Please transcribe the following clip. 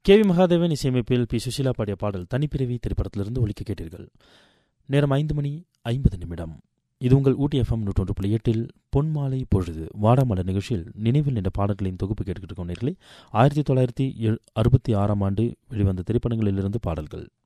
K V Mahadevan இசையமைப்பில் B Sushila பாடிய பாடல் தனிப்பிறவி திரைப்படத்திலிருந்து ஒலிக்க கேட்டீர்கள். நேரம் 5:50. இது உங்கள் ஊட்டி FM 101.8 பொன்மாலை பொழுது வாடாமலர் நிகழ்ச்சியில் நினைவில் நின்ற பாடல்களின் தொகுப்பு கேட்டுக்கிட்டு இருக்கோம் நேர்களே. 1966 வெளிவந்த திரைப்படங்களிலிருந்து பாடல்கள்.